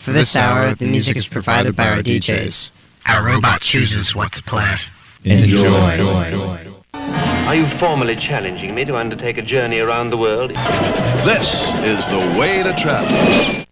For this hour, the music is provided by our DJs. Our robot chooses what to play. Enjoy. Are you formally challenging me to undertake a journey around the world? This is the way to travel.